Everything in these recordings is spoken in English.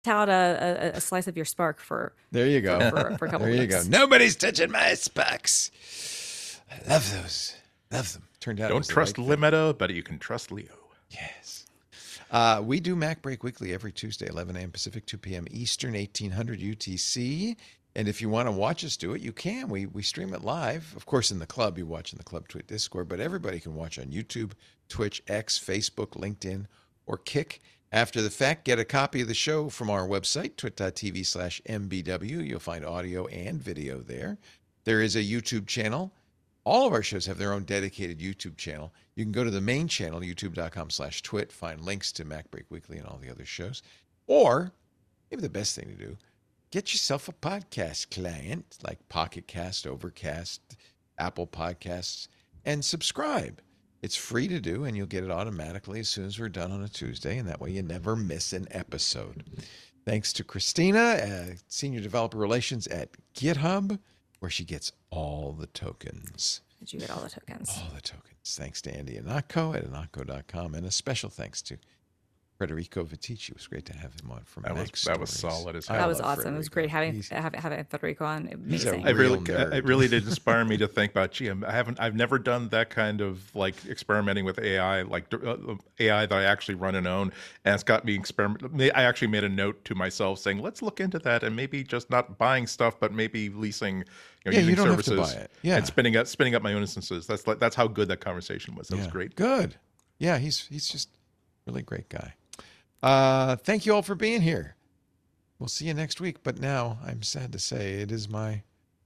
out a slice of your spark for There you go. for a couple There you weeks. go. Nobody's touching my sparks. I love those. Love them. Turned out it Don't was the trust right thing. Limetta, but you can trust Leo. Yes. We do Mac Break Weekly every Tuesday, 11 a.m. Pacific, 2 p.m. Eastern, 1800 UTC. And if you want to watch us do it, you can. We stream it live. Of course, in the club, you watch in the club tweet Discord, but everybody can watch on YouTube, Twitch, X, Facebook, LinkedIn, or Kick. After the fact, get a copy of the show from our website, twit.tv/MBW. You'll find audio and video there. There is a YouTube channel. All of our shows have their own dedicated YouTube channel. You can go to the main channel, youtube.com/twit, find links to Mac Break Weekly and all the other shows. Or maybe the best thing to do, get yourself a podcast client like Pocket Cast, Overcast, Apple Podcasts, and subscribe. It's free to do, and you'll get it automatically as soon as we're done on a Tuesday, and that way you never miss an episode. Thanks to Christina, Senior Developer Relations at GitHub, where she gets all the tokens. Did you get all the tokens? All the tokens. Thanks to Andy Anako at anako.com, and a special thanks to Federico Vitici. It was great to have him on from That was solid as hell. That was awesome. It was great having Federico on. Amazing. It really did inspire me to think about, I've never done that kind of like experimenting with AI, like AI that I actually run and own, and it's got me I actually made a note to myself saying, let's look into that, and maybe just not buying stuff, but maybe leasing, using you don't services, have to buy it. Yeah, and spinning up my own instances. That's how good that conversation was. That was great. Good. Yeah, he's just a really great guy. Thank you all for being here. We'll see you next week. But now I'm sad to say it is my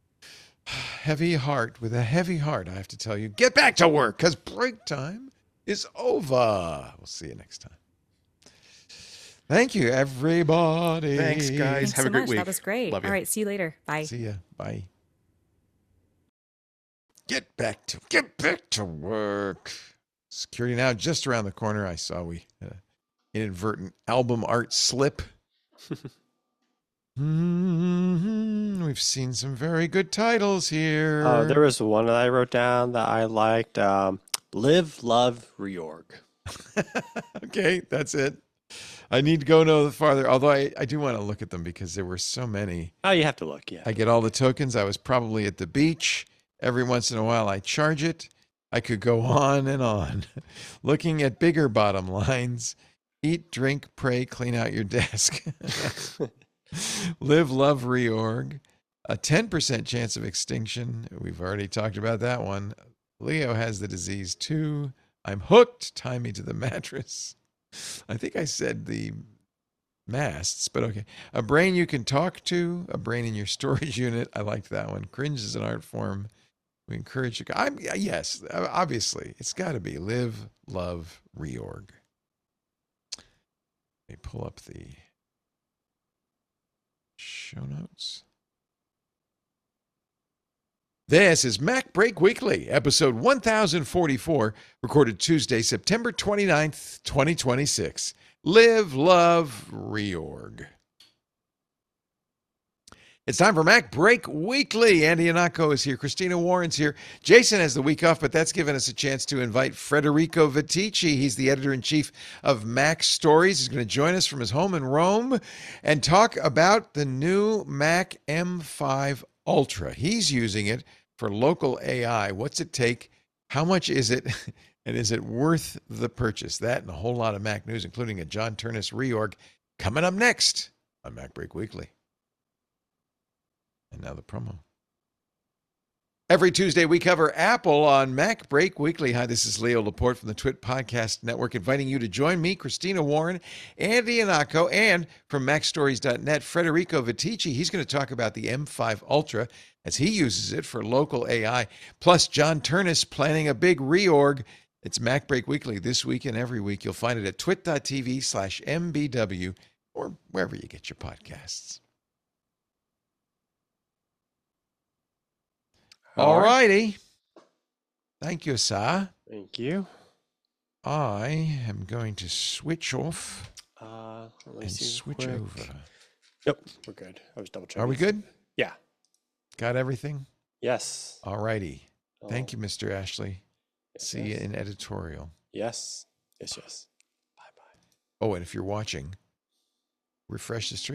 heavy heart. With a heavy heart, I have to tell you, get back to work because break time is over. We'll see you next time. Thank you, everybody. Thanks, guys. Thanks have so a great much. week. That was great. Love you. All right. See you later. Bye. See ya. Bye. Get back to work. Security now just around the corner. I saw we had an inadvertent album art slip. We've seen some very good titles here. There was one that I wrote down that I liked. Live, Love, Reorg. Okay, that's it. I need to go no farther, although I do want to look at them because there were so many. Oh, you have to look, yeah. I get all the tokens. I was probably at the beach. Every once in a while, I charge it. I could go on and on. Looking at bigger bottom lines. Eat, drink, pray, clean out your desk. Live, love, reorg. A 10% chance of extinction. We've already talked about that one. Leo has the disease too. I'm hooked. Tie me to the mattress. I think I said the masts, but okay. A brain you can talk to. A brain in your storage unit. I liked that one. Cringe is an art form. We encourage you. Yes, obviously. It's got to be live, love, reorg. Let me pull up the show notes. This is Mac Break Weekly, episode 1044, recorded Tuesday, September 29th, 2026. Live, love, reorg. It's time for Mac Break Weekly. Andy Anako is here. Christina Warren's here. Jason has the week off, but that's given us a chance to invite Federico Vitici. He's the editor-in-chief of Mac Stories. He's going to join us from his home in Rome and talk about the new Mac M5 Ultra. He's using it for local AI. What's it take? How much is it? And is it worth the purchase? That and a whole lot of Mac news, including a John Turnus reorg, coming up next on Mac Break Weekly. And now the promo. Every Tuesday, we cover Apple on Mac Break Weekly. Hi, this is Leo Laporte from the Twit Podcast Network, inviting you to join me, Christina Warren, Andy Anako, and from MacStories.net, Federico Vitici. He's going to talk about the M5 Ultra as he uses it for local AI. Plus, John Turnus planning a big reorg. It's Mac Break Weekly this week and every week. You'll find it at twit.tv/MBW or wherever you get your podcasts. All righty. Thank you, sir. Thank you. I am going to switch off Let me and see switch quick. over. Yep, we're good. I was double checking. Are we good? Yeah. Got everything? Yes. All righty. Thank you, Mr. Ashley. See you in editorial. Yes. Yes. Bye-bye. Oh, and if you're watching, refresh the stream.